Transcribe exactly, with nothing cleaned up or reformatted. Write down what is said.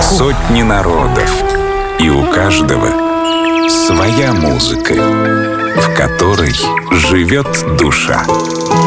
Сотни народов, и у каждого своя музыка, в которой живет душа.